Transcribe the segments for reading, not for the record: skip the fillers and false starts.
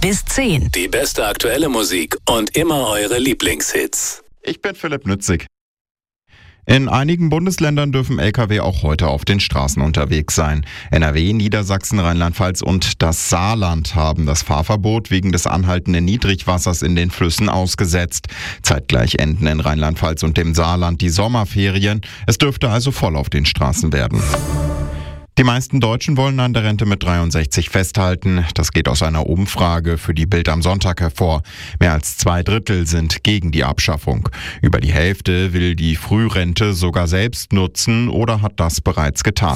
bis 10. Die beste aktuelle Musik und immer eure Lieblingshits. Ich bin Philipp Nützig. In einigen Bundesländern dürfen Lkw auch heute auf den Straßen unterwegs sein. NRW, Niedersachsen, Rheinland-Pfalz und das Saarland haben das Fahrverbot wegen des anhaltenden Niedrigwassers in den Flüssen ausgesetzt. Zeitgleich enden in Rheinland-Pfalz und dem Saarland die Sommerferien. Es dürfte also voll auf den Straßen werden. Die meisten Deutschen wollen an der Rente mit 63 festhalten. Das geht aus einer Umfrage für die Bild am Sonntag hervor. Mehr als 2/3 sind gegen die Abschaffung. Über die Hälfte will die Frührente sogar selbst nutzen oder hat das bereits getan.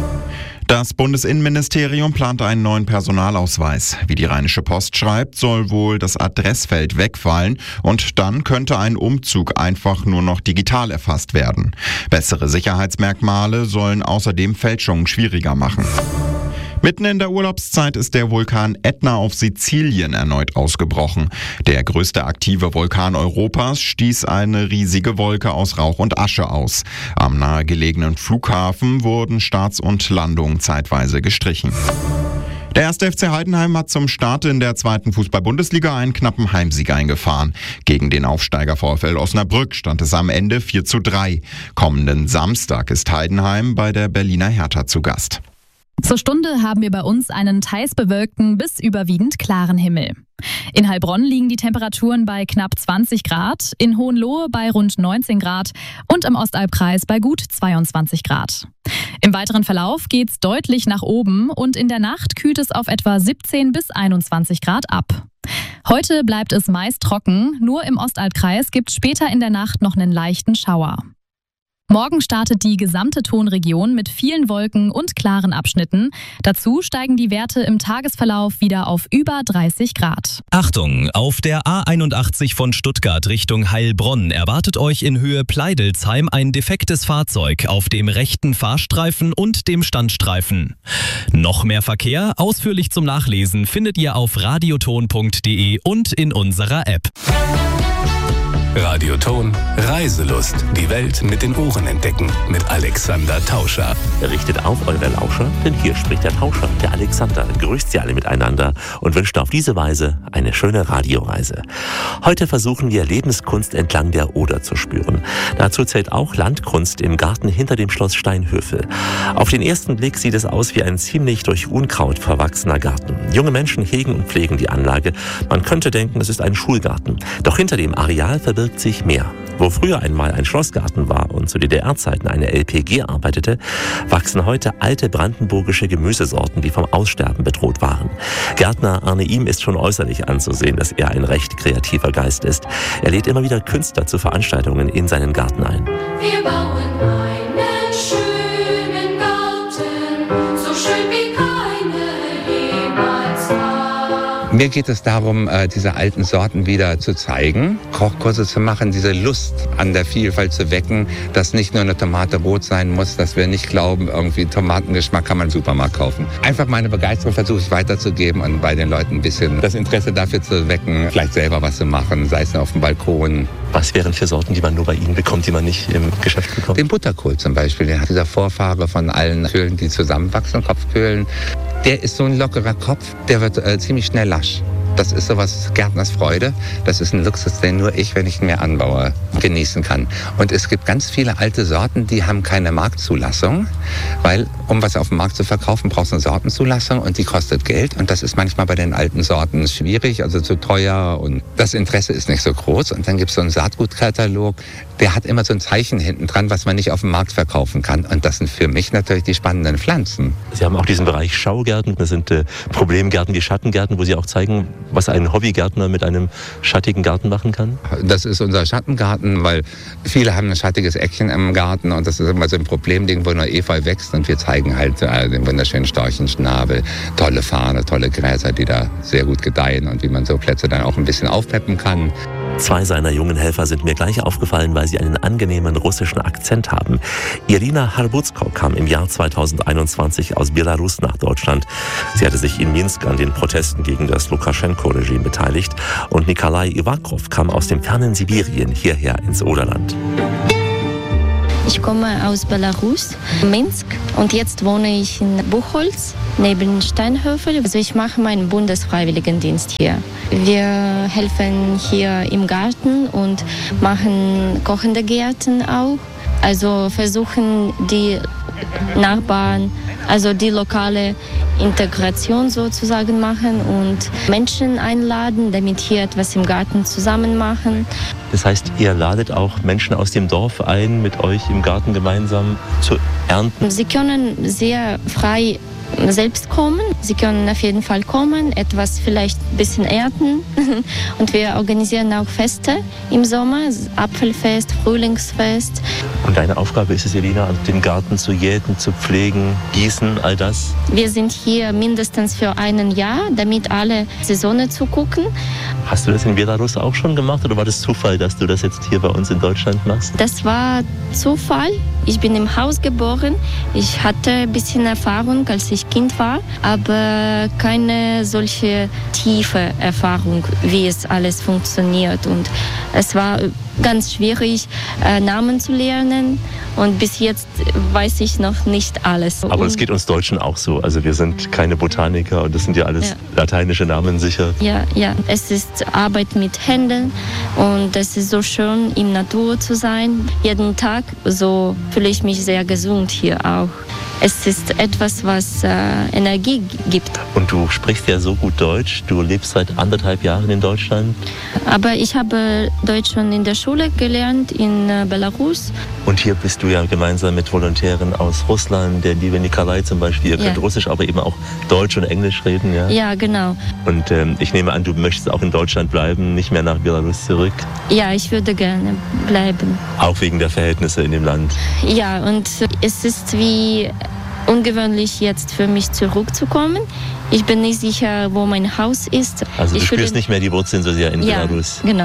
Das Bundesinnenministerium plant einen neuen Personalausweis. Wie die Rheinische Post schreibt, soll wohl das Adressfeld wegfallen und dann könnte ein Umzug einfach nur noch digital erfasst werden. Bessere Sicherheitsmerkmale sollen außerdem Fälschungen schwieriger machen. Mitten in der Urlaubszeit ist der Vulkan Ätna auf Sizilien erneut ausgebrochen. Der größte aktive Vulkan Europas stieß eine riesige Wolke aus Rauch und Asche aus. Am nahegelegenen Flughafen wurden Starts und Landungen zeitweise gestrichen. Der 1. FC Heidenheim hat zum Start in der 2. Fußball-Bundesliga einen knappen Heimsieg eingefahren. Gegen den Aufsteiger VfL Osnabrück stand es am Ende 4:3. Kommenden Samstag ist Heidenheim bei der Berliner Hertha zu Gast. Zur Stunde haben wir bei uns einen teils bewölkten bis überwiegend klaren Himmel. In Heilbronn liegen die Temperaturen bei knapp 20 Grad, in Hohenlohe bei rund 19 Grad und im Ostalbkreis bei gut 22 Grad. Im weiteren Verlauf geht's deutlich nach oben und in der Nacht kühlt es auf etwa 17 bis 21 Grad ab. Heute bleibt es meist trocken, nur im Ostalbkreis gibt's später in der Nacht noch einen leichten Schauer. Morgen startet die gesamte Tonregion mit vielen Wolken und klaren Abschnitten. Dazu steigen die Werte im Tagesverlauf wieder auf über 30 Grad. Achtung, auf der A81 von Stuttgart Richtung Heilbronn erwartet euch in Höhe Pleidelsheim ein defektes Fahrzeug auf dem rechten Fahrstreifen und dem Standstreifen. Noch mehr Verkehr, ausführlich zum Nachlesen, findet ihr auf radioton.de und in unserer App. Radioton Reiselust. Die Welt mit den Ohren entdecken. Mit Alexander Tauscher. Richtet auf eure Lauscher, denn hier spricht der Tauscher, der Alexander. Grüßt sie alle miteinander und wünscht auf diese Weise eine schöne Radioreise. Heute versuchen wir Lebenskunst entlang der Oder zu spüren. Dazu zählt auch Landkunst im Garten hinter dem Schloss Steinhöfel. Auf den ersten Blick sieht es aus wie ein ziemlich durch Unkraut verwachsener Garten. Junge Menschen hegen und pflegen die Anlage. Man könnte denken, es ist ein Schulgarten. Doch hinter dem Areal verbirgt sich mehr. Wo früher einmal ein Schlossgarten war und zu DDR-Zeiten eine LPG arbeitete, wachsen heute alte brandenburgische Gemüsesorten, die vom Aussterben bedroht waren. Gärtner Arne Ihm ist schon äußerlich anzusehen, dass er ein recht kreativer Geist ist. Er lädt immer wieder Künstler zu Veranstaltungen in seinen Garten ein. Wir bauen einen schönen Garten, so schön wie keine jemals war. Mir geht es darum, diese alten Sorten wieder zu zeigen, Kochkurse zu machen, diese Lust an der Vielfalt zu wecken, dass nicht nur eine Tomate rot sein muss, dass wir nicht glauben, irgendwie Tomatengeschmack kann man im Supermarkt kaufen. Einfach meine Begeisterung versuche ich weiterzugeben und bei den Leuten ein bisschen das Interesse dafür zu wecken, vielleicht selber was zu machen, sei es auf dem Balkon. Was wären für Sorten, die man nur bei Ihnen bekommt, die man nicht im Geschäft bekommt? Den Butterkohl zum Beispiel, der hat dieser Vorfahre von allen Köhlen, die zusammenwachsen, Kopfköhlen. Der ist so ein lockerer Kopf, der wird ziemlich schnell lasch. Das ist sowas Gärtners Freude. Das ist ein Luxus, den nur ich, wenn ich ihn mir anbaue, genießen kann. Und es gibt ganz viele alte Sorten, die haben keine Marktzulassung, weil um was auf dem Markt zu verkaufen, brauchst du eine Sortenzulassung und die kostet Geld. Und das ist manchmal bei den alten Sorten schwierig, also zu teuer und das Interesse ist nicht so groß. Und dann gibt es so einen Saatgutkatalog, der hat immer so ein Zeichen hinten dran, was man nicht auf dem Markt verkaufen kann. Und das sind für mich natürlich die spannenden Pflanzen. Sie haben auch diesen Bereich Schaugärten, das sind Problemgärten, die Schattengärten, wo Sie auch zeigen, was ein Hobbygärtner mit einem schattigen Garten machen kann? Das ist unser Schattengarten, weil viele haben ein schattiges Eckchen im Garten und das ist immer so ein Problemding, wo nur Efeu wächst und wir zeigen halt den wunderschönen Storchenschnabel, tolle Farne, tolle Gräser, die da sehr gut gedeihen und wie man so Plätze dann auch ein bisschen aufpeppen kann. Zwei seiner jungen Helfer sind mir gleich aufgefallen, weil sie einen angenehmen russischen Akzent haben. Irina Harbuzko kam im Jahr 2021 aus Belarus nach Deutschland. Sie hatte sich in Minsk an den Protesten gegen das Lukaschenko-Regime beteiligt. Und Nikolai Ivakov kam aus dem fernen Sibirien hierher ins Oderland. Ich komme aus Belarus, Minsk, und jetzt wohne ich in Buchholz neben Steinhöfel. Also ich mache meinen Bundesfreiwilligendienst hier. Wir helfen hier im Garten und machen kochende Gärten auch. Also versuchen die Nachbarn, also die lokale Integration sozusagen machen und Menschen einladen, damit hier etwas im Garten zusammen machen. Das heißt, ihr ladet auch Menschen aus dem Dorf ein, mit euch im Garten gemeinsam zu ernten? Sie können sehr frei selbst kommen. Sie können auf jeden Fall kommen, etwas vielleicht ein bisschen ernten. Und wir organisieren auch Feste im Sommer, Apfelfest, Frühlingsfest. Und deine Aufgabe ist es, Elina, den Garten zu jäten, zu pflegen, gießen, all das? Wir sind hier mindestens für ein Jahr, damit alle Saisonen zugucken. Hast du das in Belarus auch schon gemacht oder war das Zufall, dass du das jetzt hier bei uns in Deutschland machst? Das war Zufall. Ich bin im Haus geboren. Ich hatte ein bisschen Erfahrung, als ich Kind war, aber keine solche tiefe Erfahrung, wie es alles funktioniert. Und es war ganz schwierig, Namen zu lernen. Und bis jetzt weiß ich noch nicht alles. Aber es geht uns Deutschen auch so. Also wir sind keine Botaniker und das sind ja alles lateinische Namen sicher. Ja, es ist Arbeit mit Händen und es ist so schön, in Natur zu sein. Jeden Tag, so fühle ich mich sehr gesund hier auch. Es ist etwas, was Energie gibt. Und du sprichst ja so gut Deutsch. Du lebst seit 1,5 Jahren in Deutschland. Aber ich habe Deutsch schon in der Schule gelernt, in Belarus. Und hier bist du ja gemeinsam mit Volontären aus Russland, der liebe Nikolai zum Beispiel. Ihr könnt Russisch, aber eben auch Deutsch und Englisch reden, ja? Ja, genau. Und ich nehme an, du möchtest auch in Deutschland bleiben, nicht mehr nach Belarus zurück? Ja, ich würde gerne bleiben. Auch wegen der Verhältnisse in dem Land? Ja, und es ist wie ungewöhnlich jetzt für mich zurückzukommen. Ich bin nicht sicher, wo mein Haus ist. Also du spürst nicht mehr die Wurzeln so sehr in Belarus? Ja, genau.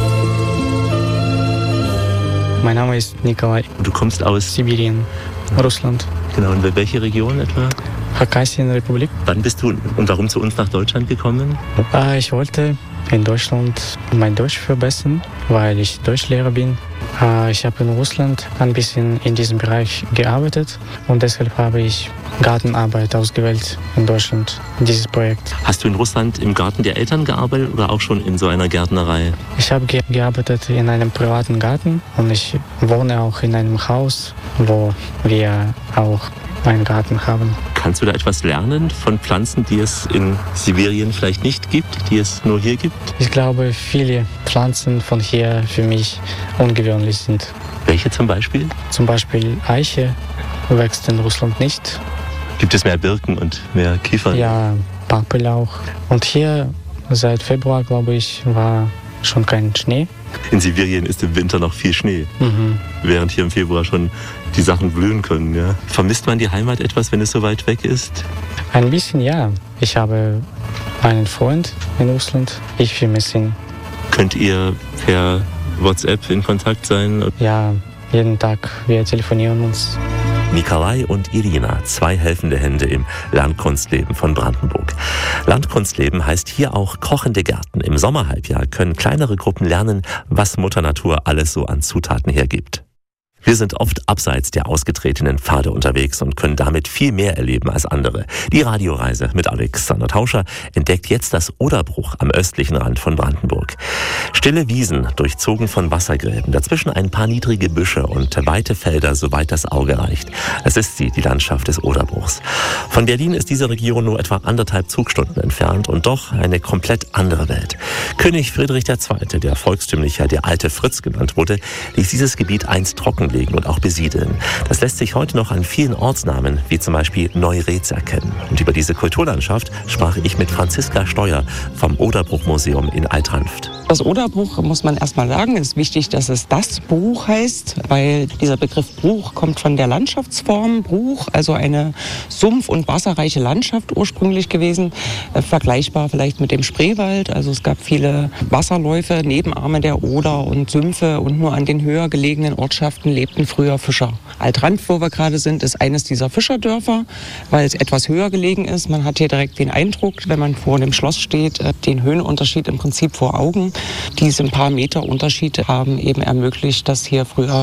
Mein Name ist Nikolai. Du kommst aus Sibirien, Russland. Genau, und welche Region etwa? Khakasien-Republik. Wann bist du und warum zu uns nach Deutschland gekommen? Ich wollte in Deutschland mein Deutsch verbessern, weil ich Deutschlehrer bin. Ich habe in Russland ein bisschen in diesem Bereich gearbeitet und deshalb habe ich Gartenarbeit ausgewählt in Deutschland, dieses Projekt. Hast du in Russland im Garten der Eltern gearbeitet oder auch schon in so einer Gärtnerei? Ich habe gearbeitet in einem privaten Garten und ich wohne auch in einem Haus, wo wir auch einen Garten haben. Kannst du da etwas lernen von Pflanzen, die es in Sibirien vielleicht nicht gibt, die es nur hier gibt? Ich glaube, viele Pflanzen von hier für mich ungewöhnlich sind. Welche zum Beispiel? Zum Beispiel Eiche wächst in Russland nicht. Gibt es mehr Birken und mehr Kiefern? Ja, Pappelauch. Und hier seit Februar, glaube ich, war schon kein Schnee. In Sibirien ist im Winter noch viel Schnee, während hier im Februar schon die Sachen blühen können. Ja. Vermisst man die Heimat etwas, wenn es so weit weg ist? Ein bisschen, ja. Ich habe einen Freund in Russland. Ich vermisse ihn. Könnt ihr per WhatsApp in Kontakt sein? Ja, jeden Tag. Wir telefonieren uns. Nikolai und Irina, 2 helfende Hände im Landkunstleben von Brandenburg. Landkunstleben heißt hier auch kochende Gärten. Im Sommerhalbjahr können kleinere Gruppen lernen, was Mutter Natur alles so an Zutaten hergibt. Wir sind oft abseits der ausgetretenen Pfade unterwegs und können damit viel mehr erleben als andere. Die Radioreise mit Alexander Tauscher entdeckt jetzt das Oderbruch am östlichen Rand von Brandenburg. Stille Wiesen, durchzogen von Wassergräben, dazwischen ein paar niedrige Büsche und weite Felder, soweit das Auge reicht. Es ist die Landschaft des Oderbruchs. Von Berlin ist diese Region nur etwa 1,5 Zugstunden entfernt und doch eine komplett andere Welt. König Friedrich II., der volkstümlicher der alte Fritz genannt wurde, ließ dieses Gebiet einst trockenlegen und auch besiedeln. Das lässt sich heute noch an vielen Ortsnamen, wie zum Beispiel Neuretz, erkennen. Und über diese Kulturlandschaft sprach ich mit Franziska Steuer vom Oderbruchmuseum in Altranft. Das Oderbruch, muss man erstmal sagen, ist wichtig, dass es das Bruch heißt, weil dieser Begriff Bruch kommt von der Landschaftsform Bruch, also eine sumpf- und wasserreiche Landschaft ursprünglich gewesen, vergleichbar vielleicht mit dem Spreewald. Also es gab viele Wasserläufe, Nebenarme der Oder und Sümpfe und nur an den höher gelegenen Ortschaften lebten früher Fischer. Altranft, wo wir gerade sind, ist eines dieser Fischerdörfer, weil es etwas höher gelegen ist. Man hat hier direkt den Eindruck, wenn man vor dem Schloss steht, den Höhenunterschied im Prinzip vor Augen. Diese ein paar Meter Unterschied haben eben ermöglicht, dass hier früher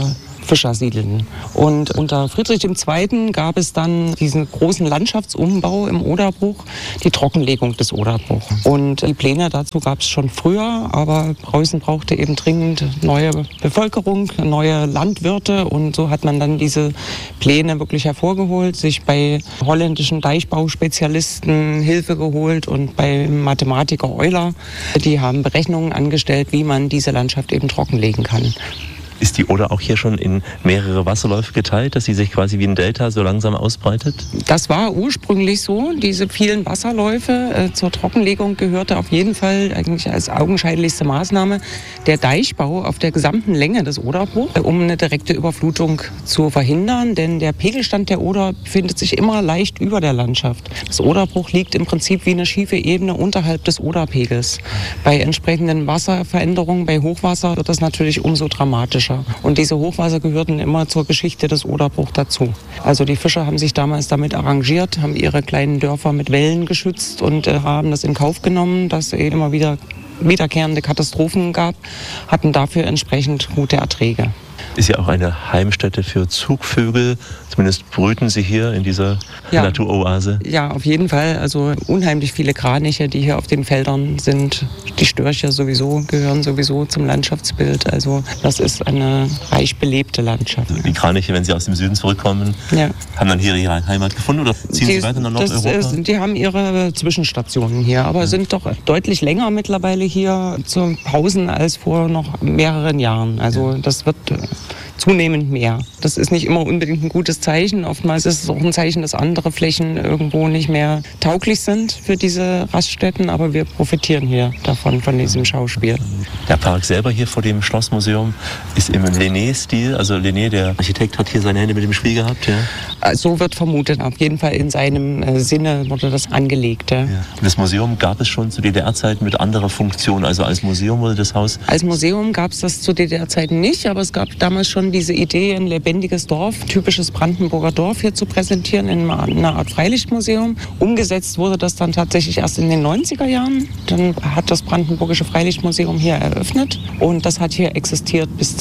Fischer siedelten. Und unter Friedrich II. Gab es dann diesen großen Landschaftsumbau im Oderbruch, die Trockenlegung des Oderbruchs. Und die Pläne dazu gab es schon früher, aber Preußen brauchte eben dringend neue Bevölkerung, neue Landwirte und so hat man dann diese Pläne wirklich hervorgeholt, sich bei holländischen Deichbauspezialisten Hilfe geholt und bei Mathematiker Euler. Die haben Berechnungen angestellt, wie man diese Landschaft eben trockenlegen kann. Ist die Oder auch hier schon in mehrere Wasserläufe geteilt, dass sie sich quasi wie ein Delta so langsam ausbreitet? Das war ursprünglich so. Diese vielen Wasserläufe zur Trockenlegung gehörte auf jeden Fall eigentlich als augenscheinlichste Maßnahme der Deichbau auf der gesamten Länge des Oderbruchs, um eine direkte Überflutung zu verhindern. Denn der Pegelstand der Oder befindet sich immer leicht über der Landschaft. Das Oderbruch liegt im Prinzip wie eine schiefe Ebene unterhalb des Oderpegels. Bei entsprechenden Wasserveränderungen, bei Hochwasser wird das natürlich umso dramatischer. Und diese Hochwasser gehörten immer zur Geschichte des Oderbruchs dazu. Also die Fischer haben sich damals damit arrangiert, haben ihre kleinen Dörfer mit Wällen geschützt und haben das in Kauf genommen, dass es immer wieder wiederkehrende Katastrophen gab, hatten dafür entsprechend gute Erträge. Ist ja auch eine Heimstätte für Zugvögel. Zumindest brüten sie hier in dieser Naturoase. Ja, auf jeden Fall. Also unheimlich viele Kraniche, die hier auf den Feldern sind. Die Störche gehören sowieso zum Landschaftsbild. Also das ist eine reich belebte Landschaft. Also die Kraniche, wenn sie aus dem Süden zurückkommen, haben dann hier ihre Heimat gefunden oder ziehen sie weiter nach Nordeuropa? Die haben ihre Zwischenstationen hier, aber sind doch deutlich länger mittlerweile hier zu Pausen als vor noch mehreren Jahren. Also das wird zunehmend mehr. Das ist nicht immer unbedingt ein gutes Zeichen. Oftmals ist es auch ein Zeichen, dass andere Flächen irgendwo nicht mehr tauglich sind für diese Raststätten. Aber wir profitieren hier davon, von diesem Schauspiel. Der Park selber hier vor dem Schlossmuseum ist im Lené-Stil. Also Lené, der Architekt, hat hier seine Hände mit dem Spiel gehabt. Ja? So wird vermutet. Auf jeden Fall in seinem Sinne wurde das angelegt. Ja. Das Museum gab es schon zu DDR-Zeiten mit anderer Funktion. Also als Museum wurde das Haus... Als Museum gab es das zu DDR-Zeiten nicht. Aber es gab damals schon diese Idee, ein lebendiges Dorf, typisches Brandenburger Dorf hier zu präsentieren in einer Art Freilichtmuseum. Umgesetzt wurde das dann tatsächlich erst in den 90er Jahren. Dann hat das Brandenburgische Freilichtmuseum hier eröffnet und das hat hier existiert bis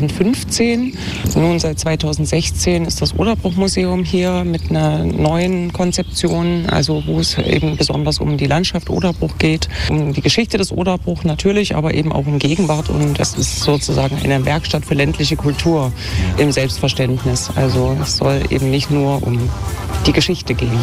2015. Nun seit 2016 ist das Oderbruchmuseum hier mit einer neuen Konzeption, also wo es eben besonders um die Landschaft Oderbruch geht, um die Geschichte des Oderbruch natürlich, aber eben auch um Gegenwart und das ist sozusagen eine Werkstatt für ländliche Kultur im Selbstverständnis. Also es soll eben nicht nur um die Geschichte gehen.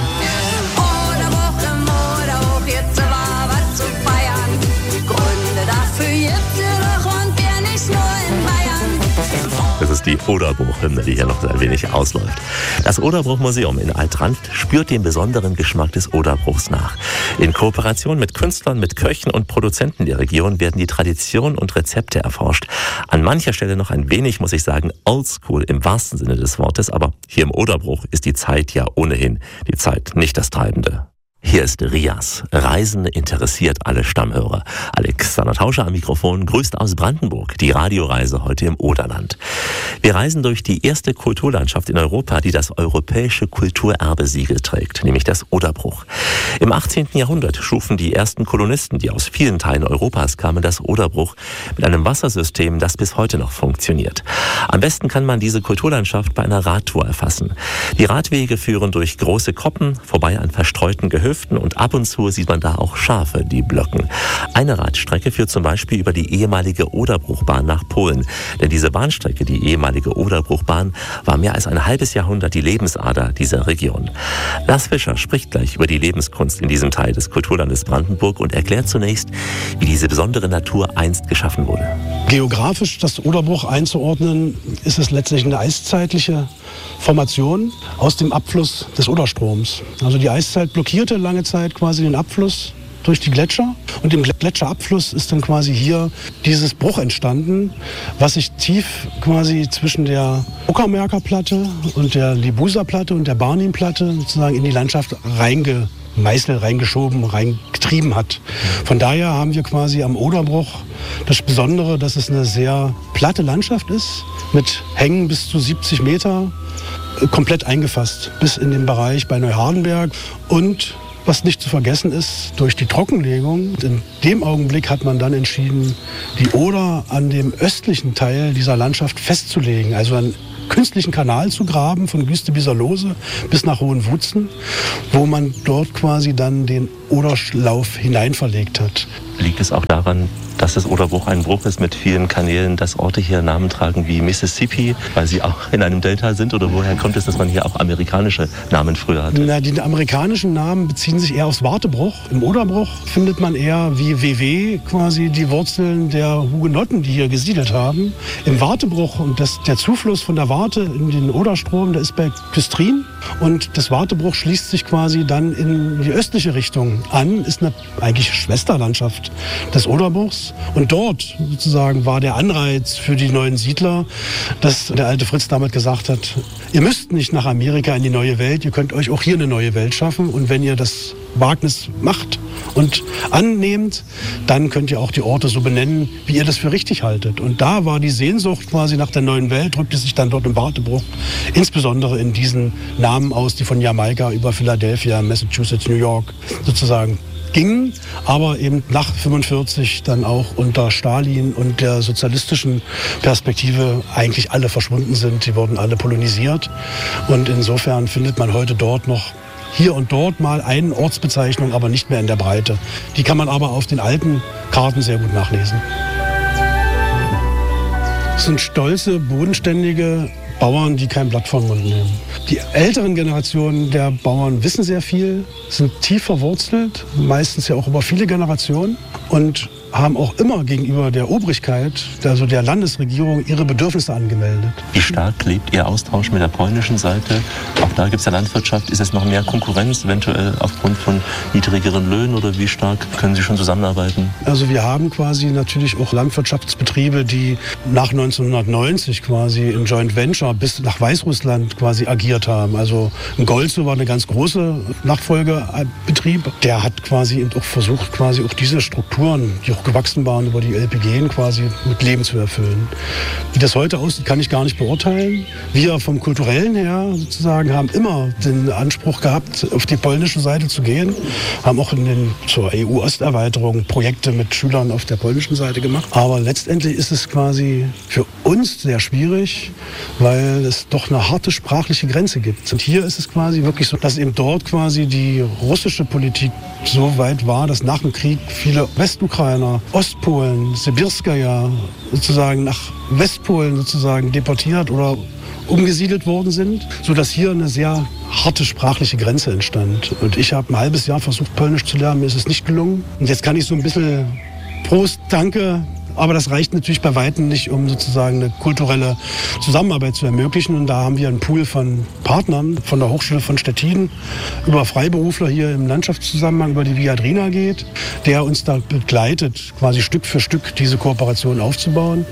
Das ist die Oderbruch-Hymne, die hier noch ein wenig ausläuft. Das Oderbruch-Museum in Alt-Ranft spürt den besonderen Geschmack des Oderbruchs nach. In Kooperation mit Künstlern, mit Köchen und Produzenten der Region werden die Traditionen und Rezepte erforscht. An mancher Stelle noch ein wenig, muss ich sagen, oldschool im wahrsten Sinne des Wortes. Aber hier im Oderbruch ist die Zeit ja ohnehin die Zeit, nicht das Treibende. Hier ist Rias. Reisen interessiert alle Stammhörer. Alexander Tauscher am Mikrofon grüßt aus Brandenburg die Radioreise heute im Oderland. Wir reisen durch die erste Kulturlandschaft in Europa, die das europäische Kulturerbesiegel trägt, nämlich das Oderbruch. Im 18. Jahrhundert schufen die ersten Kolonisten, die aus vielen Teilen Europas kamen, das Oderbruch mit einem Wassersystem, das bis heute noch funktioniert. Am besten kann man diese Kulturlandschaft bei einer Radtour erfassen. Die Radwege führen durch große Koppen, vorbei an verstreuten Gehöften und ab und zu sieht man da auch Schafe, die blöcken. Eine Radstrecke führt zum Beispiel über die ehemalige Oderbruchbahn nach Polen. Denn diese Bahnstrecke, die ehemalige Oderbruchbahn, war mehr als ein halbes Jahrhundert die Lebensader dieser Region. Lars Fischer spricht gleich über die Lebenskunst in diesem Teil des Kulturlandes Brandenburg und erklärt zunächst, wie diese besondere Natur einst geschaffen wurde. Geografisch das Oderbruch einzuordnen, ist es letztlich eine eiszeitliche Formation aus dem Abfluss des Oderstroms. Also die Eiszeit blockierte lange Zeit quasi den Abfluss durch die Gletscher. Und im Gletscherabfluss ist dann quasi hier dieses Bruch entstanden, was sich tief quasi zwischen der Uckermärker Platte und der Libuser Platte und der Barnim-Platte sozusagen in die Landschaft reingeschoben, reingetrieben hat. Von daher haben wir quasi am Oderbruch das Besondere, dass es eine sehr platte Landschaft ist, mit Hängen bis zu 70 Meter, komplett eingefasst, bis in den Bereich bei Neuhardenberg. Und was nicht zu vergessen ist, durch die Trockenlegung, in dem Augenblick hat man dann entschieden, die Oder an dem östlichen Teil dieser Landschaft festzulegen, also an künstlichen Kanal zu graben, von Güste-Bisserlose bis nach Hohenwutzen, wo man dort quasi dann den Oderlauf hineinverlegt hat. Liegt es auch daran, dass das Oderbruch ein Bruch ist mit vielen Kanälen, dass Orte hier Namen tragen wie Mississippi, weil sie auch in einem Delta sind? Oder woher kommt es, dass man hier auch amerikanische Namen früher hatte? Na, die amerikanischen Namen beziehen sich eher aufs Wartebruch. Im Oderbruch findet man eher wie WW quasi die Wurzeln der Hugenotten, die hier gesiedelt haben. Im Wartebruch und der Zufluss von der Warte in den Oderstrom, der ist bei Küstrin. Und das Wartebruch schließt sich quasi dann in die östliche Richtung an, ist eine eigentliche Schwesterlandschaft des Oderbruchs. Und dort sozusagen war der Anreiz für die neuen Siedler, dass der alte Fritz damit gesagt hat, ihr müsst nicht nach Amerika in die neue Welt, ihr könnt euch auch hier eine neue Welt schaffen. Und wenn ihr das Wagnis macht und annehmt, dann könnt ihr auch die Orte so benennen, wie ihr das für richtig haltet. Und da war die Sehnsucht quasi nach der neuen Welt, drückte sich dann dort im Wartebruch, insbesondere in diesen Namen aus, die von Jamaika über Philadelphia, Massachusetts, New York sozusagen gingen, aber eben nach 1945 dann auch unter Stalin und der sozialistischen Perspektive eigentlich alle verschwunden sind. Die wurden alle polonisiert und insofern findet man heute dort noch hier und dort mal eine Ortsbezeichnung, aber nicht mehr in der Breite. Die kann man aber auf den alten Karten sehr gut nachlesen. Es sind stolze, bodenständige Bauern, die kein Blatt vom Mund nehmen. Die älteren Generationen der Bauern wissen sehr viel, sind tief verwurzelt, meistens ja auch über viele Generationen und haben auch immer gegenüber der Obrigkeit, also der Landesregierung, ihre Bedürfnisse angemeldet. Wie stark lebt Ihr Austausch mit der polnischen Seite? Auch da gibt es ja Landwirtschaft. Ist es noch mehr Konkurrenz, eventuell aufgrund von niedrigeren Löhnen? Oder wie stark können Sie schon zusammenarbeiten? Also wir haben quasi natürlich auch Landwirtschaftsbetriebe, die nach 1990 quasi in Joint Venture bis nach Weißrussland quasi agiert haben. Also ein Golzo war eine ganz große Nachfolgebetrieb. Der hat quasi auch versucht, quasi auch diese Strukturen, die auch gewachsen waren über die LPG quasi mit Leben zu erfüllen. Wie das heute aussieht, kann ich gar nicht beurteilen. Wir vom Kulturellen her sozusagen haben immer den Anspruch gehabt, auf die polnische Seite zu gehen. Haben auch zur EU-Osterweiterung Projekte mit Schülern auf der polnischen Seite gemacht. Aber letztendlich ist es quasi für uns sehr schwierig, weil es doch eine harte sprachliche Grenze gibt. Und hier ist es quasi wirklich so, dass eben dort quasi die russische Politik so weit war, dass nach dem Krieg viele Westukrainer, Ostpolen, Sibirskaja sozusagen nach Westpolen sozusagen deportiert oder umgesiedelt worden sind, sodass hier eine sehr harte sprachliche Grenze entstand. Und ich habe ein halbes Jahr versucht, Polnisch zu lernen, mir ist es nicht gelungen. Und jetzt kann ich so ein bisschen Prost, danke, aber das reicht natürlich bei Weitem nicht, um sozusagen eine kulturelle Zusammenarbeit zu ermöglichen. Und da haben wir einen Pool von Partnern von der Hochschule von Stettin über Freiberufler hier im Landschaftszusammenhang über die Viadrina geht, der uns da begleitet, quasi Stück für Stück diese Kooperation aufzubauen.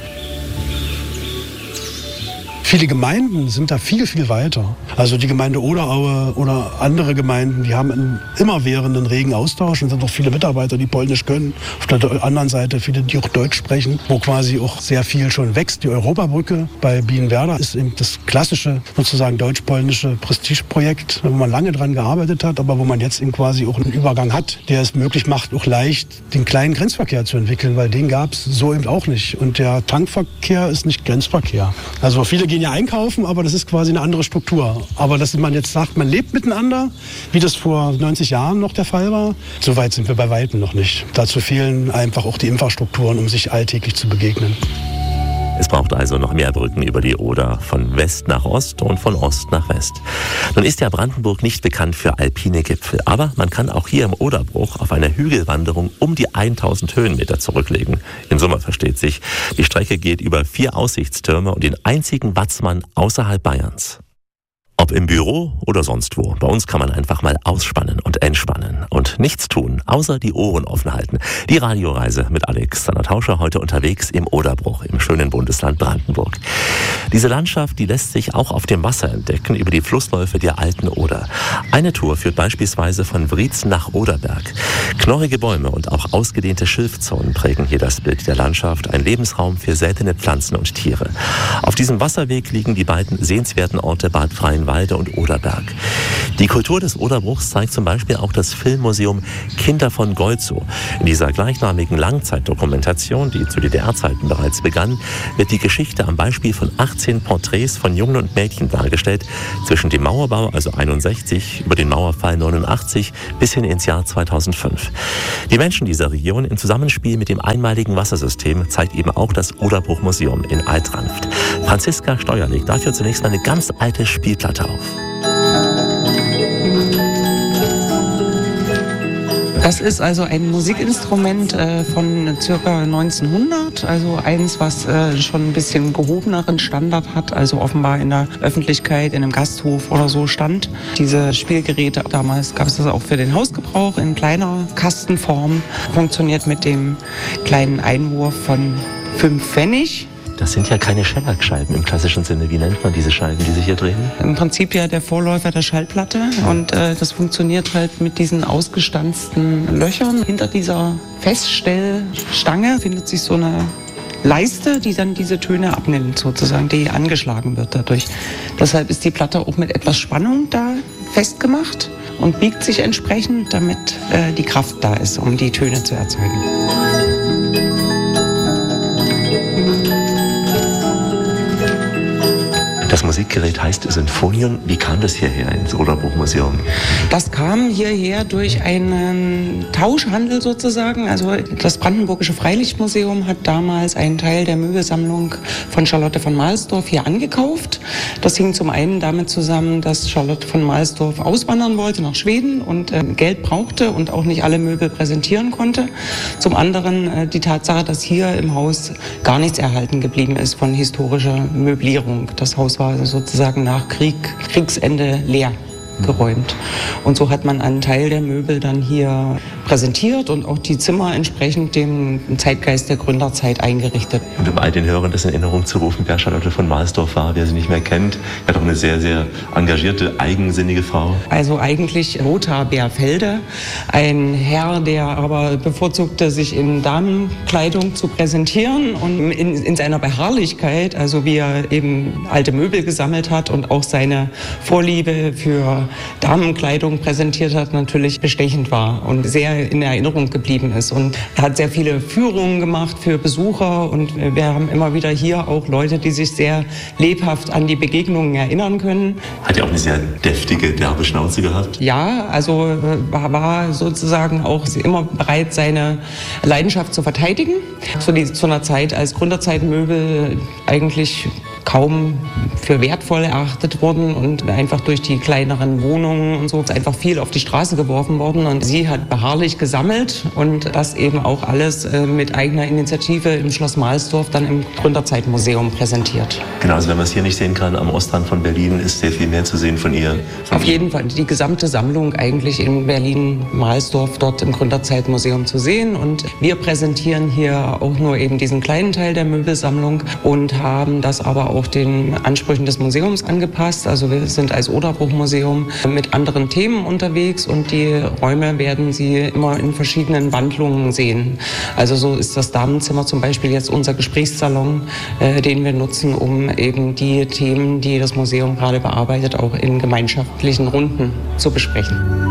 Viele Gemeinden sind da viel, viel weiter. Also die Gemeinde Oderaue oder andere Gemeinden, die haben einen immerwährenden regen Austausch. Und sind auch viele Mitarbeiter, die Polnisch können. Auf der anderen Seite viele, die auch Deutsch sprechen, wo quasi auch sehr viel schon wächst. Die Europabrücke bei Bienenwerder ist eben das klassische, sozusagen deutsch-polnische Prestigeprojekt, wo man lange dran gearbeitet hat, aber wo man jetzt eben quasi auch einen Übergang hat, der es möglich macht, auch leicht den kleinen Grenzverkehr zu entwickeln, weil den gab es so eben auch nicht. Und der Tankverkehr ist nicht Grenzverkehr. Also viele gehen ja einkaufen, aber das ist quasi eine andere Struktur. Aber dass man jetzt sagt, man lebt miteinander, wie das vor 90 Jahren noch der Fall war, so weit sind wir bei Weitem noch nicht. Dazu fehlen einfach auch die Infrastrukturen, um sich alltäglich zu begegnen. Es braucht also noch mehr Brücken über die Oder, von West nach Ost und von Ost nach West. Nun ist ja Brandenburg nicht bekannt für alpine Gipfel, aber man kann auch hier im Oderbruch auf einer Hügelwanderung um die 1000 Höhenmeter zurücklegen. Im Sommer versteht sich. Die Strecke geht über 4 Aussichtstürme und den einzigen Watzmann außerhalb Bayerns. Ob im Büro oder sonst wo, bei uns kann man einfach mal ausspannen und entspannen und nichts tun, außer die Ohren offen halten. Die Radioreise mit Alexander Tauscher heute unterwegs im Oderbruch im schönen Bundesland Brandenburg. Diese Landschaft, die lässt sich auch auf dem Wasser entdecken über die Flussläufe der alten Oder. Eine Tour führt beispielsweise von Wriezen nach Oderberg. Knorrige Bäume und auch ausgedehnte Schilfzonen prägen hier das Bild der Landschaft, ein Lebensraum für seltene Pflanzen und Tiere. Auf diesem Wasserweg liegen die beiden sehenswerten Orte Bad Freienwalde Grünwalde und Oderberg. Die Kultur des Oderbruchs zeigt zum Beispiel auch das Filmmuseum Kinder von Golzow. In dieser gleichnamigen Langzeitdokumentation, die zu DDR-Zeiten bereits begann, wird die Geschichte am Beispiel von 18 Porträts von Jungen und Mädchen dargestellt, zwischen dem Mauerbau, also 61, über den Mauerfall 89 bis hin ins Jahr 2005. Die Menschen dieser Region im Zusammenspiel mit dem einmaligen Wassersystem zeigt eben auch das Oderbruchmuseum in Altranft. Franziska Steuer legt dafür zunächst mal eine ganz alte Spielplatte auf. Das ist also ein Musikinstrument von ca. 1900, also eins, was schon ein bisschen gehobeneren Standard hat, also offenbar in der Öffentlichkeit, in einem Gasthof oder so stand. Diese Spielgeräte, damals gab es das auch für den Hausgebrauch in kleiner Kastenform, funktioniert mit dem kleinen Einwurf von 5 Pfennig. Das sind ja keine Schellackscheiben im klassischen Sinne. Wie nennt man diese Scheiben, die sich hier drehen? Im Prinzip ja der Vorläufer der Schallplatte. Und das funktioniert halt mit diesen ausgestanzten Löchern. Hinter dieser Feststellstange findet sich so eine Leiste, die dann diese Töne abnimmt, sozusagen, die angeschlagen wird dadurch. Deshalb ist die Platte auch mit etwas Spannung da festgemacht und biegt sich entsprechend, damit die Kraft da ist, um die Töne zu erzeugen. Das Musikgerät heißt Sinfonion. Wie kam das hierher ins Oderbruchmuseum? Das kam hierher durch einen Tauschhandel sozusagen. Also das Brandenburgische Freilichtmuseum hat damals einen Teil der Möbelsammlung von Charlotte von Mahlsdorf hier angekauft. Das hing zum einen damit zusammen, dass Charlotte von Mahlsdorf auswandern wollte nach Schweden und Geld brauchte und auch nicht alle Möbel präsentieren konnte. Zum anderen die Tatsache, dass hier im Haus gar nichts erhalten geblieben ist von historischer Möblierung. Das Haus war sozusagen nach Kriegsende leer geräumt. Und so hat man einen Teil der Möbel dann hier präsentiert und auch die Zimmer entsprechend dem Zeitgeist der Gründerzeit eingerichtet. Und um all den Hörern das in Erinnerung zu rufen, wer Charlotte von Mahlsdorf war, wer sie nicht mehr kennt, hat auch eine sehr, sehr engagierte, eigensinnige Frau. Also eigentlich Lothar Bärfelde, ein Herr, der aber bevorzugte, sich in Damenkleidung zu präsentieren und in seiner Beharrlichkeit, also wie er eben alte Möbel gesammelt hat und auch seine Vorliebe für Damenkleidung präsentiert hat, natürlich bestechend war und sehr in Erinnerung geblieben ist. Und er hat sehr viele Führungen gemacht für Besucher und wir haben immer wieder hier auch Leute, die sich sehr lebhaft an die Begegnungen erinnern können. Hat ja auch eine sehr deftige, derbe Schnauze gehabt. Ja, also war sozusagen auch immer bereit, seine Leidenschaft zu verteidigen. Zu einer Zeit, als Gründerzeitmöbel eigentlich kaum für wertvoll erachtet wurden und einfach durch die kleineren Wohnungen und so ist einfach viel auf die Straße geworfen worden. Und sie hat beharrlich gesammelt und das eben auch alles mit eigener Initiative im Schloss Mahlsdorf dann im Gründerzeitmuseum präsentiert. Genau, also wenn man es hier nicht sehen kann, am Ostrand von Berlin ist sehr viel mehr zu sehen von ihr. Auf jeden Fall, die gesamte Sammlung eigentlich in Berlin-Mahlsdorf dort im Gründerzeitmuseum zu sehen. Und wir präsentieren hier auch nur eben diesen kleinen Teil der Möbelsammlung und haben das aber auch den Ansprüchen des Museums angepasst. Also wir sind als Oderbruchmuseum mit anderen Themen unterwegs und die Räume werden Sie immer in verschiedenen Wandlungen sehen. Also so ist das Damenzimmer zum Beispiel jetzt unser Gesprächssalon, den wir nutzen, um eben die Themen, die das Museum gerade bearbeitet, auch in gemeinschaftlichen Runden zu besprechen.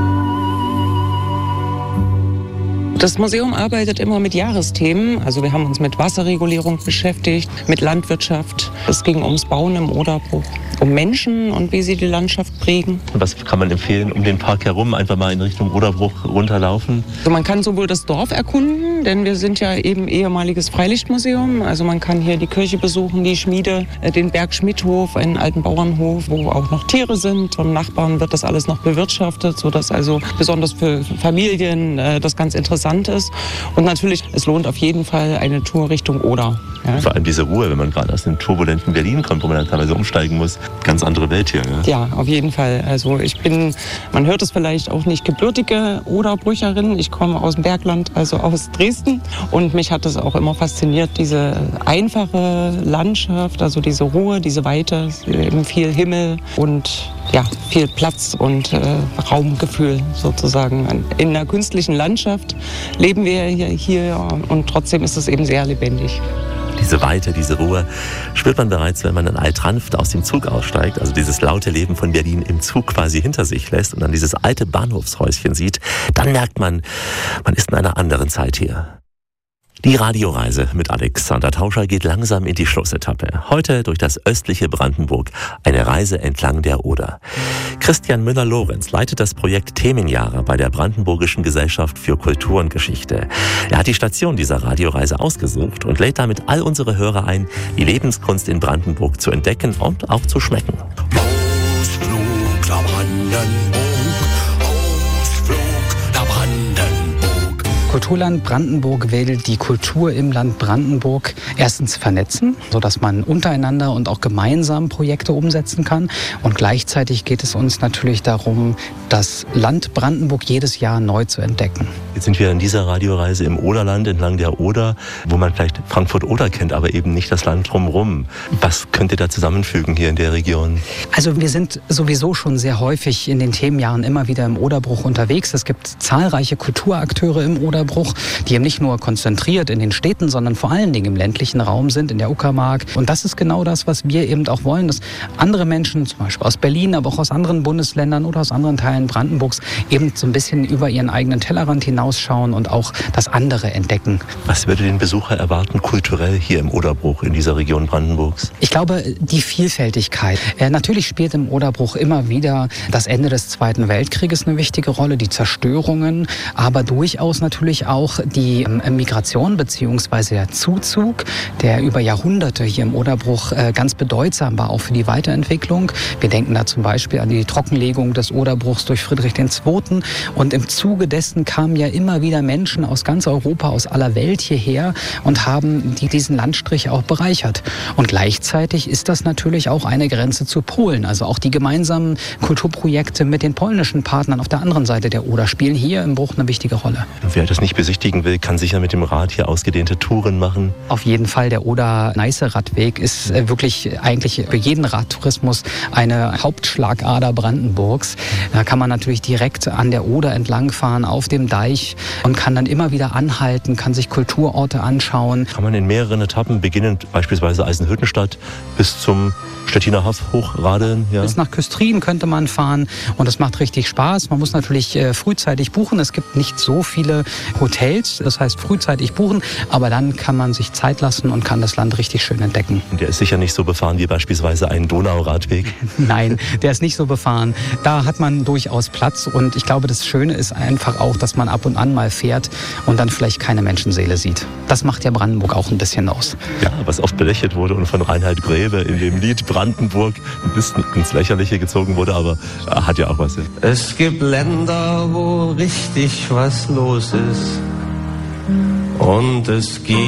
Das Museum arbeitet immer mit Jahresthemen. Also wir haben uns mit Wasserregulierung beschäftigt, mit Landwirtschaft. Es ging ums Bauen im Oderbruch, um Menschen und wie sie die Landschaft prägen. Was kann man empfehlen, um den Park herum einfach mal in Richtung Oderbruch runterlaufen? Also man kann sowohl das Dorf erkunden, denn wir sind ja eben ehemaliges Freilichtmuseum. Also man kann hier die Kirche besuchen, die Schmiede, den Berg Schmidhof, einen alten Bauernhof, wo auch noch Tiere sind. Vom Nachbarn wird das alles noch bewirtschaftet, sodass also besonders für Familien das ganz interessant ist. Und natürlich, es lohnt auf jeden Fall eine Tour Richtung Oder. Ja. Vor allem diese Ruhe, wenn man gerade aus dem turbulenten Berlin kommt, wo man dann teilweise umsteigen muss. Ganz andere Welt hier. Ja, auf jeden Fall. Also ich bin, man hört es vielleicht auch nicht, gebürtige Oderbrücherin. Ich komme aus dem Bergland, also aus Dresden. Und mich hat es auch immer fasziniert, diese einfache Landschaft, also diese Ruhe, diese Weite, eben viel Himmel und ja, viel Platz und Raumgefühl sozusagen. In einer künstlichen Landschaft leben wir hier und trotzdem ist es eben sehr lebendig. Diese Weite, diese Ruhe spürt man bereits, wenn man in Alt-Ranft aus dem Zug aussteigt, also dieses laute Leben von Berlin im Zug quasi hinter sich lässt und dann dieses alte Bahnhofshäuschen sieht, dann merkt man, man ist in einer anderen Zeit hier. Die Radioreise mit Alexander Tauscher geht langsam in die Schlussetappe. Heute durch das östliche Brandenburg, eine Reise entlang der Oder. Christian Müller-Lorenz leitet das Projekt Themenjahre bei der Brandenburgischen Gesellschaft für Kultur und Geschichte. Er hat die Station dieser Radioreise ausgesucht und lädt damit all unsere Hörer ein, die Lebenskunst in Brandenburg zu entdecken und auch zu schmecken. Ausflug nach Brandenburg, Ausflug nach Brandenburg. Kulturland Brandenburg will die Kultur im Land Brandenburg erstens vernetzen, sodass man untereinander und auch gemeinsam Projekte umsetzen kann. Und gleichzeitig geht es uns natürlich darum, das Land Brandenburg jedes Jahr neu zu entdecken. Jetzt sind wir in dieser Radioreise im Oderland entlang der Oder, wo man vielleicht Frankfurt-Oder kennt, aber eben nicht das Land drumherum. Was könnt ihr da zusammenfügen hier in der Region? Also wir sind sowieso schon sehr häufig in den Themenjahren immer wieder im Oderbruch unterwegs. Es gibt zahlreiche Kulturakteure im Oderbruch, die eben nicht nur konzentriert in den Städten, sondern vor allen Dingen im ländlichen Raum sind, in der Uckermark. Und das ist genau das, was wir eben auch wollen, dass andere Menschen, zum Beispiel aus Berlin, aber auch aus anderen Bundesländern oder aus anderen Teilen Brandenburgs, eben so ein bisschen über ihren eigenen Tellerrand hinausschauen und auch das andere entdecken. Was würde den Besucher erwarten, kulturell hier im Oderbruch, in dieser Region Brandenburgs? Ich glaube, die Vielfältigkeit. Natürlich spielt im Oderbruch immer wieder das Ende des Zweiten Weltkrieges eine wichtige Rolle, die Zerstörungen, aber durchaus natürlich auch die Migration bzw. der Zuzug, der über Jahrhunderte hier im Oderbruch ganz bedeutsam war, auch für die Weiterentwicklung. Wir denken da zum Beispiel an die Trockenlegung des Oderbruchs durch Friedrich II. Und im Zuge dessen kamen ja immer wieder Menschen aus ganz Europa, aus aller Welt hierher und haben diesen Landstrich auch bereichert. Und gleichzeitig ist das natürlich auch eine Grenze zu Polen. Also auch die gemeinsamen Kulturprojekte mit den polnischen Partnern auf der anderen Seite der Oder spielen hier im Bruch eine wichtige Rolle. Wer das nicht besichtigen will, kann sicher mit dem Rad hier ausgedehnte Touren machen. Auf jeden Fall, der Oder-Neiße-Radweg ist wirklich eigentlich für jeden Radtourismus eine Hauptschlagader Brandenburgs. Da kann man natürlich direkt an der Oder entlangfahren, auf dem Deich und kann dann immer wieder anhalten, kann sich Kulturorte anschauen. Kann man in mehreren Etappen, beginnend beispielsweise Eisenhüttenstadt bis zum Stettiner Haff hochradeln? Ja. Bis nach Küstrin könnte man fahren und es macht richtig Spaß. Man muss natürlich frühzeitig buchen. Es gibt nicht so viele Hotels, das heißt frühzeitig buchen, aber dann kann man sich Zeit lassen und kann das Land richtig schön entdecken. Und der ist sicher nicht so befahren wie beispielsweise ein Donauradweg? Nein, der ist nicht so befahren. Da hat man durchaus Platz und ich glaube, das Schöne ist einfach auch, dass man ab und an mal fährt und dann vielleicht keine Menschenseele sieht. Das macht ja Brandenburg auch ein bisschen aus. Ja, was oft belächelt wurde und von Reinhard Grebe in dem Lied Brandenburg ein bisschen ins Lächerliche gezogen wurde, aber hat ja auch was. Es gibt Länder, wo richtig was los ist. Und es gibt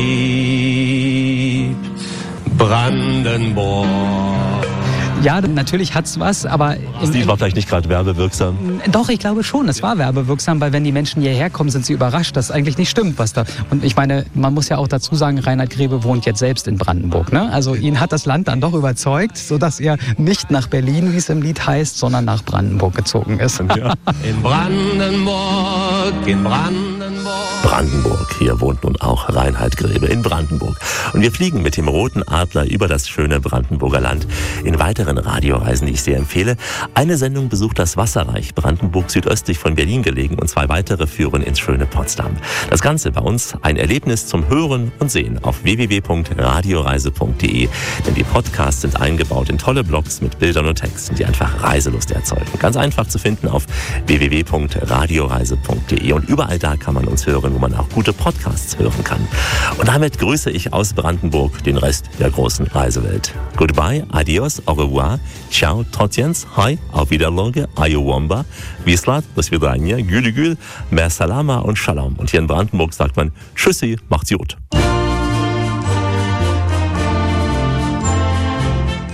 Brandenburg. Ja, natürlich hat's was, aber... Das Lied war vielleicht nicht gerade werbewirksam. Doch, ich glaube schon, es war werbewirksam, weil wenn die Menschen hierher kommen, sind sie überrascht, dass eigentlich nicht stimmt, was da... Und ich meine, man muss ja auch dazu sagen, Reinhard Grebe wohnt jetzt selbst in Brandenburg, ne? Also ihn hat das Land dann doch überzeugt, sodass er nicht nach Berlin, wie es im Lied heißt, sondern nach Brandenburg gezogen ist. Ja. In Brandenburg, in Brandenburg. Brandenburg, hier wohnt nun auch Reinhard Grebe in Brandenburg. Und wir fliegen mit dem Roten Adler über das schöne Brandenburger Land in weiteren Radioreisen, die ich sehr empfehle. Eine Sendung besucht das Wasserreich Brandenburg, südöstlich von Berlin gelegen, und 2 weitere führen ins schöne Potsdam. Das Ganze bei uns ein Erlebnis zum Hören und Sehen auf www.radioreise.de, denn die Podcasts sind eingebaut in tolle Blogs mit Bildern und Texten, die einfach Reiselust erzeugen. Ganz einfach zu finden auf www.radioreise.de, und überall da kann man uns hören, wo man auch gute Podcasts hören kann. Und damit grüße ich aus Brandenburg den Rest der großen Reisewelt. Goodbye, adios, au revoir, ciao, trotjens, hi, auf Wiederloge, ayowamba, Wislat, do svidania, gül gül, mer salama und shalom. Und hier in Brandenburg sagt man Tschüssi, macht's gut.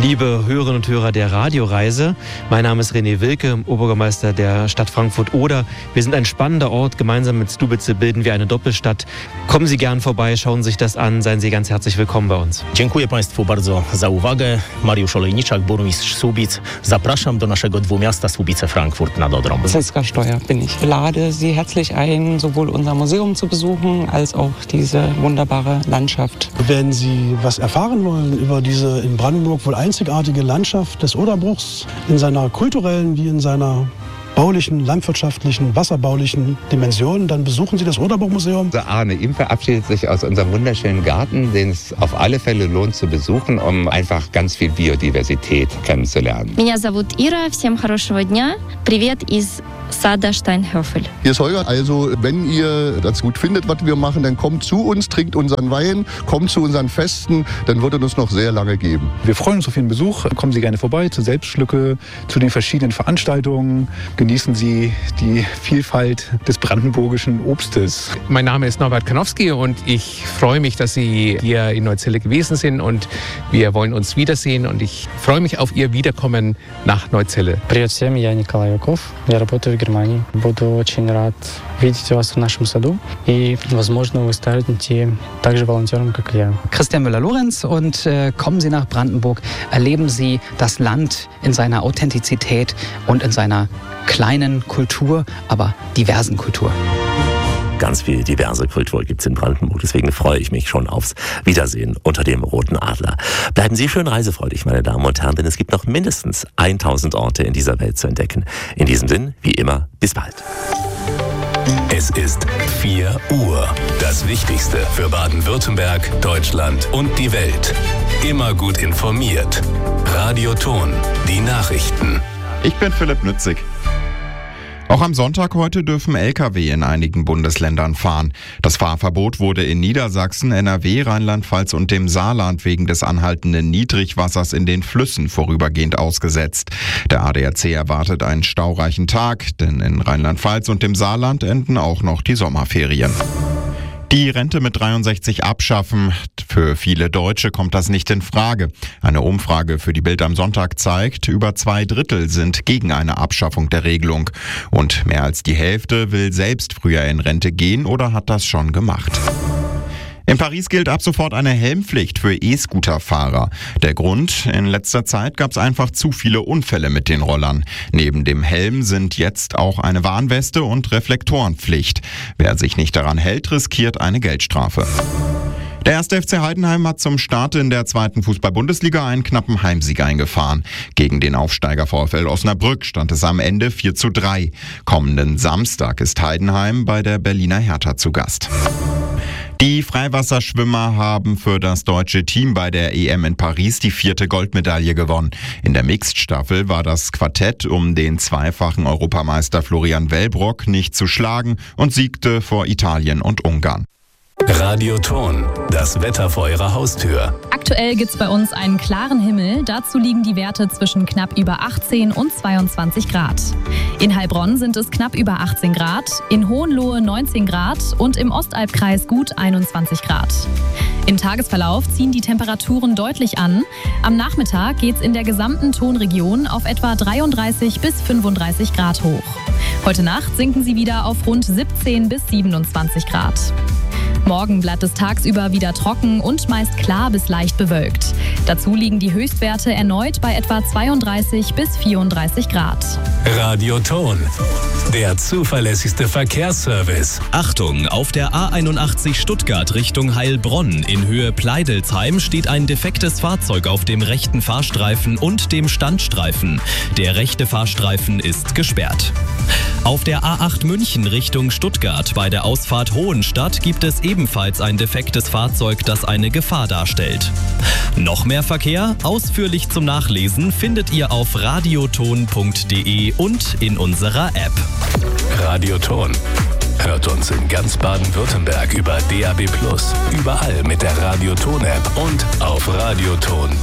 Liebe Hörerinnen und Hörer der Radioreise, mein Name ist René Wilke, Oberbürgermeister der Stadt Frankfurt-Oder. Wir sind ein spannender Ort, gemeinsam mit Stubice bilden wir eine Doppelstadt. Kommen Sie gern vorbei, schauen Sie sich das an, seien Sie ganz herzlich willkommen bei uns. Dziękuję Państwu bardzo za uwagę. Mariusz Olejniczak, burmistrz Słubic. Zapraszam do naszego dwumiasta Słubice-Frankfurt nad Odrą. Svenska Steuer bin ich. Ich lade Sie herzlich ein, sowohl unser Museum zu besuchen, als auch diese wunderbare Landschaft. Wenn Sie was erfahren wollen über diese in Brandenburg wohl einzigartige Landschaft des Oderbruchs, in seiner kulturellen wie in seiner baulichen, landwirtschaftlichen, wasserbaulichen Dimensionen, dann besuchen Sie das Oderbruchmuseum. Der Arne Im verabschiedet sich aus unserem wunderschönen Garten, den es auf alle Fälle lohnt zu besuchen, um einfach ganz viel Biodiversität kennenzulernen. Меня зовут Ира. Всем хорошего дня. Привет из Сада Steinhöfel. Hier ist Holger. Also, wenn ihr das gut findet, was wir machen, dann kommt zu uns, trinkt unseren Wein, kommt zu unseren Festen, dann wird es uns noch sehr lange geben. Wir freuen uns auf Ihren Besuch. Kommen Sie gerne vorbei zur Selbstschlücke, zu den verschiedenen Veranstaltungen. Genießen Sie die Vielfalt des brandenburgischen Obstes. Mein Name ist Norbert Kanowski und ich freue mich, dass Sie hier in Neuzelle gewesen sind und wir wollen uns wiedersehen und ich freue mich auf Ihr Wiederkommen nach Neuzelle. Привет всем, я Николай Юков, я работаю в Германии. Буду очень рад видеть вас в нашем саду и, возможно, вы станете также волонтером, как и я. Christian Müller-Lorenz und kommen Sie nach Brandenburg, erleben Sie das Land in seiner Authentizität und in seiner kleinen Kultur, aber diversen Kultur. Ganz viel diverse Kultur gibt's in Brandenburg, deswegen freue ich mich schon aufs Wiedersehen unter dem Roten Adler. Bleiben Sie schön reisefreudig, meine Damen und Herren, denn es gibt noch mindestens 1000 Orte in dieser Welt zu entdecken. In diesem Sinn, wie immer, bis bald. Es ist 4 Uhr. Das Wichtigste für Baden-Württemberg, Deutschland und die Welt. Immer gut informiert. Radioton, die Nachrichten. Ich bin Philipp Nützig. Auch am Sonntag heute dürfen Lkw in einigen Bundesländern fahren. Das Fahrverbot wurde in Niedersachsen, NRW, Rheinland-Pfalz und dem Saarland wegen des anhaltenden Niedrigwassers in den Flüssen vorübergehend ausgesetzt. Der ADAC erwartet einen staureichen Tag, denn in Rheinland-Pfalz und dem Saarland enden auch noch die Sommerferien. Die Rente mit 63 abschaffen. Für viele Deutsche kommt das nicht in Frage. Eine Umfrage für die Bild am Sonntag zeigt, über 2/3 sind gegen eine Abschaffung der Regelung. Und mehr als die Hälfte will selbst früher in Rente gehen oder hat das schon gemacht. In Paris gilt ab sofort eine Helmpflicht für E-Scooter-Fahrer. Der Grund? In letzter Zeit gab es einfach zu viele Unfälle mit den Rollern. Neben dem Helm sind jetzt auch eine Warnweste und Reflektorenpflicht. Wer sich nicht daran hält, riskiert eine Geldstrafe. Der 1. FC Heidenheim hat zum Start in der 2. Fußball-Bundesliga einen knappen Heimsieg eingefahren. Gegen den Aufsteiger VfL Osnabrück stand es am Ende 4:3. Kommenden Samstag ist Heidenheim bei der Berliner Hertha zu Gast. Die Freiwasserschwimmer haben für das deutsche Team bei der EM in Paris die 4. Goldmedaille gewonnen. In der Mixed-Staffel war das Quartett um den zweifachen Europameister Florian Wellbrock nicht zu schlagen und siegte vor Italien und Ungarn. Radioton, das Wetter vor Ihrer Haustür. Aktuell gibt's bei uns einen klaren Himmel. Dazu liegen die Werte zwischen knapp über 18 und 22 Grad. In Heilbronn sind es knapp über 18 Grad, in Hohenlohe 19 Grad und im Ostalbkreis gut 21 Grad. Im Tagesverlauf ziehen die Temperaturen deutlich an. Am Nachmittag geht's in der gesamten Tonregion auf etwa 33 bis 35 Grad hoch. Heute Nacht sinken sie wieder auf rund 17 bis 27 Grad. Morgen bleibt es tagsüber wieder trocken und meist klar bis leicht bewölkt. Dazu liegen die Höchstwerte erneut bei etwa 32 bis 34 Grad. Radioton, der zuverlässigste Verkehrsservice. Achtung, auf der A81 Stuttgart Richtung Heilbronn in Höhe Pleidelsheim steht ein defektes Fahrzeug auf dem rechten Fahrstreifen und dem Standstreifen. Der rechte Fahrstreifen ist gesperrt. Auf der A8 München Richtung Stuttgart bei der Ausfahrt Hohenstadt gibt es ebenfalls ein defektes Fahrzeug, das eine Gefahr darstellt. Noch mehr Verkehr? Ausführlich zum Nachlesen findet ihr auf radioton.de und in unserer App. Radioton. Hört uns in ganz Baden-Württemberg über DAB+, überall mit der Radioton-App und auf radioton.de.